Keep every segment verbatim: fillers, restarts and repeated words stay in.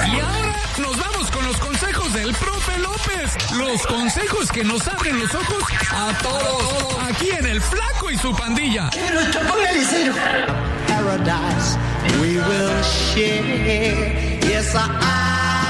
Y ahora nos vamos con los consejos del profe López. Los consejos que nos abren los ojos a todos. Aquí en El Flaco y su Pandilla. Paradise we will share. Yes, I.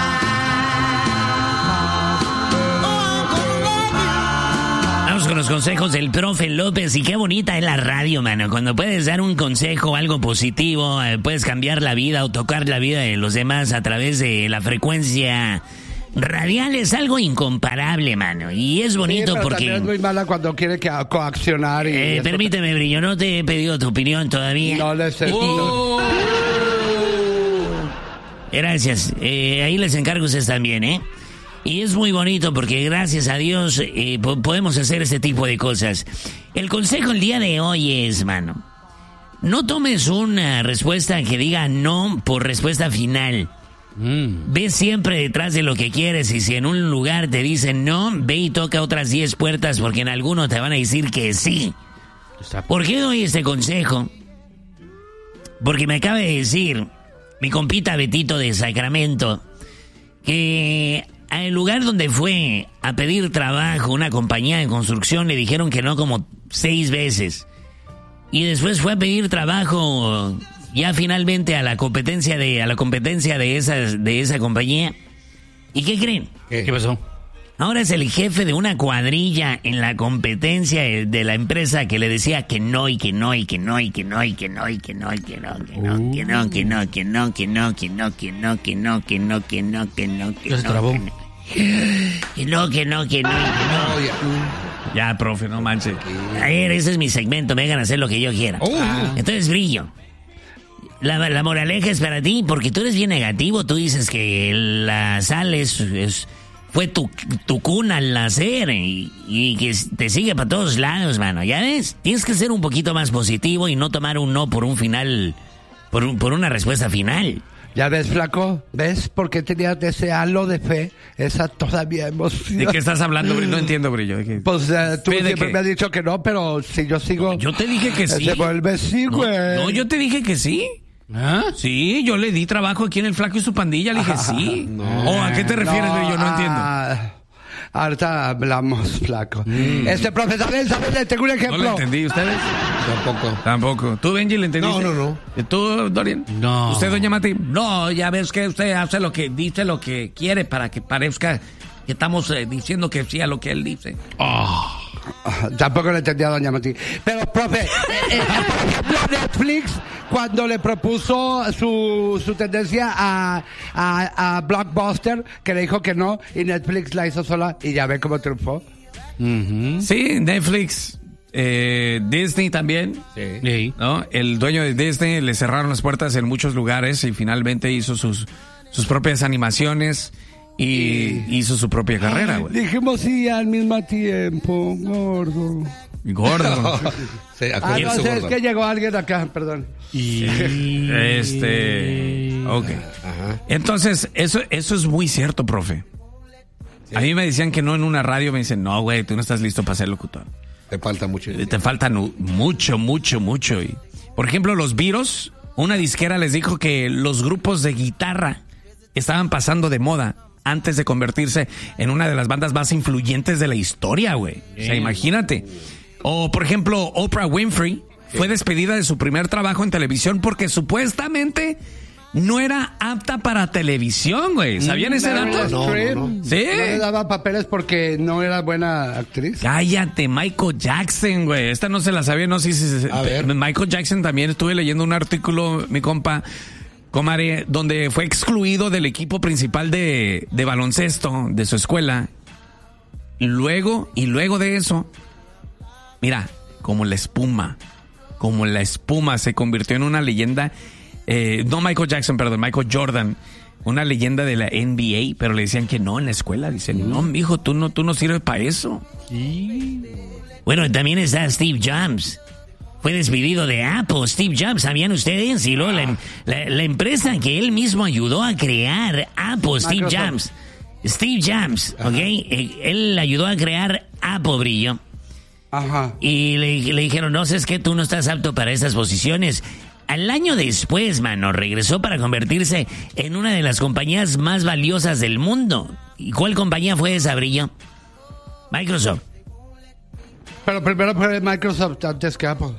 Vamos con los consejos del profe López. Y qué bonita es la radio, mano. Cuando puedes dar un consejo, algo positivo, eh, puedes cambiar la vida o tocar la vida de los demás a través de la frecuencia radial, es algo incomparable, mano. Y es bonito, sí, pero porque... también es muy mala cuando quiere que coaccionar y... Eh, permíteme, Brillo, no te he pedido tu opinión todavía. No les he... Oh. Gracias. Eh, ahí les encargo a ustedes también, ¿eh? Y es muy bonito porque gracias a Dios eh, po- podemos hacer este tipo de cosas. El consejo el día de hoy es, mano, no tomes una respuesta que diga no por respuesta final. Mm. Ve siempre detrás de lo que quieres, y si en un lugar te dicen no, ve y toca otras diez puertas porque en alguno te van a decir que sí. ¿Por qué doy este consejo? Porque me acaba de decir mi compita Betito de Sacramento que al lugar donde fue a pedir trabajo, una compañía de construcción, le dijeron que no como seis veces. Y después fue a pedir trabajo ya finalmente a la competencia de a la competencia de esa de esa compañía. ¿Y qué creen? ¿Qué, ¿Qué pasó? Ahora es el jefe de una cuadrilla en la competencia de la empresa que le decía que no y que no y que no y que no y que no y que no y que no que no que no que no que no que no que no que no que no que no que no que no que no se trabó. Que no que no que no que no. Ya, profe, no manches. A ver, ese es mi segmento, me dejan hacer lo que yo quiera. Entonces, Brillo, la, la moraleja es para ti, porque tú eres bien negativo. Tú dices que la sal es, es fue tu, tu cuna al nacer y, y que te sigue para todos lados, mano. ¿Ya ves? Tienes que ser un poquito más positivo y no tomar un no por un final, por, un, por una respuesta final. ¿Ya ves, Flaco? ¿Ves por qué tenías ese halo de fe? Esa todavía emoción. ¿De qué estás hablando, Brillo? No entiendo, Brillo. ¿De qué? Pues uh, tú ¿Fe de siempre qué? me has dicho que no, pero si yo sigo... Yo te dije que sí. Se vuelve sí, No, güey. no, yo te dije que sí. ¿Ah? Sí, yo le di trabajo aquí en El Flaco y su Pandilla, le dije sí. ¿O a qué te refieres, Brillo? No entiendo. Ah, ahorita hablamos, Flaco. Mm. Este profesor, ¿sabes? Tengo un ejemplo. No lo entendí, ¿ustedes? Tampoco. Tampoco. ¿Tú, Benji, le entendiste? No, no, no. ¿Y tú, Dorian? No. ¿Usted, doña Mati? No, ya ves que usted hace lo que dice, lo que quiere para que parezca que estamos eh, diciendo que sí a lo que él dice. Oh. Tampoco le entendí a doña Mati. Pero, profe, eh, eh, por ejemplo, Netflix, cuando le propuso su, su tendencia a, a, a Blockbuster, que le dijo que no, y Netflix la hizo sola, y ya ve cómo triunfó. Uh-huh. Sí, Netflix, eh, Disney también. Sí. ¿No? El dueño de Disney le cerraron las puertas en muchos lugares y finalmente hizo sus, sus propias animaciones. Y hizo su propia carrera, güey. Dijimos sí al mismo tiempo, gordo. Gordo. Sí, ah, no sé, es que llegó alguien acá, perdón. Y este, ok. Ajá. Entonces, eso, eso es muy cierto, profe. Sí. A mí me decían que no en una radio, me dicen, no, güey, tú no estás listo para ser locutor. Te falta mucho. Te falta nu- mucho, mucho, mucho. Y, por ejemplo, los Beatles, una disquera les dijo que los grupos de guitarra estaban pasando de moda antes de convertirse en una de las bandas más influyentes de la historia, güey. O sea, imagínate. O, por ejemplo, Oprah Winfrey fue despedida de su primer trabajo en televisión porque supuestamente no era apta para televisión, güey. ¿Sabían ese dato? No, no, no. ¿Sí? No le daba papeles porque no era buena actriz. Cállate, Michael Jackson, güey. Esta no se la sabía, no sé si... si A ver. Michael Jackson también, estuve leyendo un artículo, mi compa... Comare, donde fue excluido del equipo principal de, de baloncesto de su escuela. Luego, y luego de eso, mira, como la espuma, como la espuma se convirtió en una leyenda, eh, no Michael Jackson, perdón, Michael Jordan, una leyenda de la N B A, pero le decían que no en la escuela, dicen, no, mijo, tú no, tú no sirves para eso. Sí. Bueno, también está Steve Jobs. Fue despedido de Apple, Steve Jobs, ¿sabían ustedes? Y luego la, la, la empresa que él mismo ayudó a crear, Apple, Steve Jobs. Steve Jobs, ¿ok? Él, él ayudó a crear Apple, Brillo. Ajá. Y le, le dijeron, no, es que tú no estás apto para estas posiciones. Al año después, mano, regresó para convertirse en una de las compañías más valiosas del mundo. ¿Y cuál compañía fue esa, Brillo? Microsoft. Pero primero fue Microsoft antes que Apple.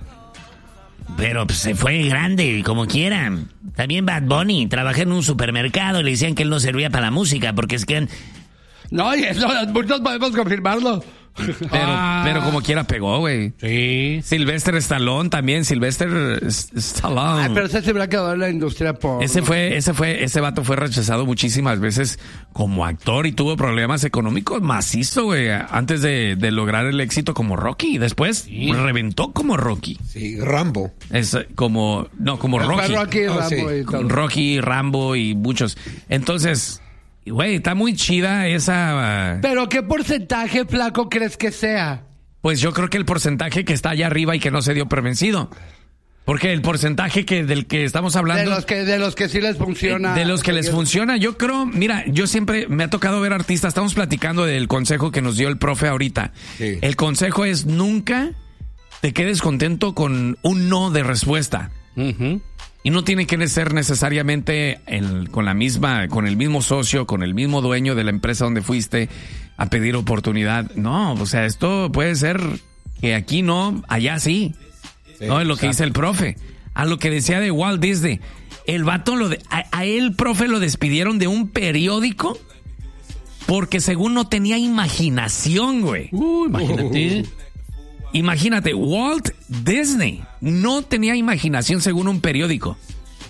Pero pues, se fue grande, como quieran. También Bad Bunny, trabajé en un supermercado y le decían que él no servía para la música porque es que... No, y eso muchos podemos confirmarlo. Pero, Ah. pero como quiera pegó, güey. Sí. Sylvester Stallone también, Sylvester S- Stallone. Ay, pero ese se hubiera quedado en la industria por... Ese fue, ese fue, ese vato fue rechazado muchísimas veces como actor y tuvo problemas económicos macizo, güey, antes de, de lograr el éxito como Rocky. Después reventó como Rocky. Sí, Rambo. Es como, no, como Fue Rocky. Rocky, Oh, Rambo sí. y todo. Rocky, Rambo y muchos. Entonces, güey, está muy chida esa. Pero ¿qué porcentaje, flaco, crees que sea? Pues yo creo que el porcentaje que está allá arriba y que no se dio por vencido. Porque el porcentaje que del que estamos hablando. De los que, de los que sí les funciona. De los que les funciona, yo creo, mira, yo siempre me ha tocado ver artistas, estamos platicando del consejo que nos dio el profe ahorita. Sí. El consejo es nunca te quedes contento con un no de respuesta. Ujú. Y no tiene que ser necesariamente el- con la misma, con el mismo socio, con el mismo dueño de la empresa donde fuiste a pedir oportunidad. No, o sea, esto puede ser que aquí no, allá sí. Sí, No, es lo que exacto. dice el profe. A lo que decía de Walt Disney. El vato, lo de, a, a él, profe, lo despidieron de un periódico porque según no tenía imaginación, güey. Uh, imagínate. Imagínate, Walt Disney no tenía imaginación según un periódico.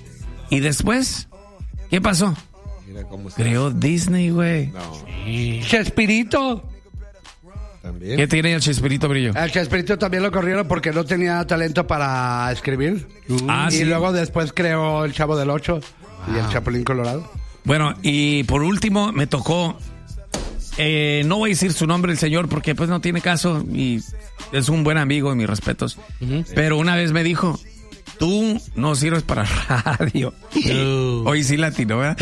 Y después, ¿qué pasó? Mira cómo está. Creó Disney, güey. No, Chespirito. también. ¿Qué tiene el Chespirito Brillo? El Chespirito también lo corrieron porque no tenía talento para escribir. Ah, y sí. luego después creó El Chavo del Ocho y El Chapulín Colorado. Bueno, y por último me tocó, eh, no voy a decir su nombre el señor porque pues no tiene caso y es un buen amigo, mis respetos. Pero una vez me dijo, tú no sirves para radio. Hoy sí latino, ¿verdad?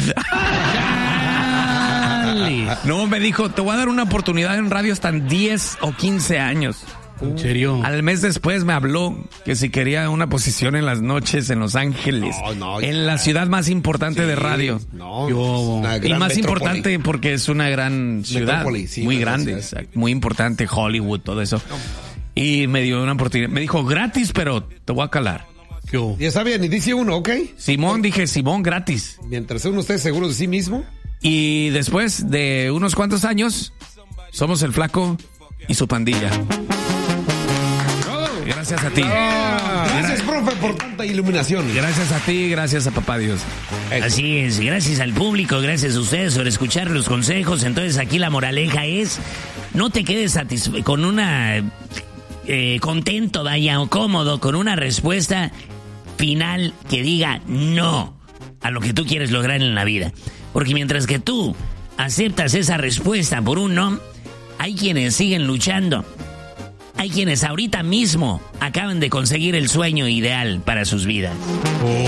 No, me dijo, te voy a dar una oportunidad en radio hasta en diez o quince años. ¿En serio? Al mes después me habló que si quería una posición en las noches en Los Ángeles, No, no, en la ciudad más importante Sí, de radio. No, Yo- es una Y gran más metrópoli. importante porque es una gran ciudad, Metrópoli, sí, muy una gran grande, ciudad. exacto, muy importante, Hollywood, todo eso. Y me dio una oportunidad, me dijo gratis, pero te voy a calar. ¿Qué hubo? Y está bien, y dice uno, ¿ok? Simón, dije Simón, gratis. Mientras uno esté seguro de sí mismo. Y después de unos cuantos años, somos el Flaco y su pandilla. Gracias a ti. Gracias, profe, por tanta iluminación. Gracias a ti, gracias a papá Dios. Así es, gracias al público, gracias a ustedes por escuchar los consejos. Entonces aquí la moraleja es, no te quedes satisfe- con una, eh, contento, vaya, o cómodo, con una respuesta final que diga no a lo que tú quieres lograr en la vida. Porque mientras que tú aceptas esa respuesta por un no, hay quienes siguen luchando. Hay quienes ahorita mismo acaban de conseguir el sueño ideal para sus vidas.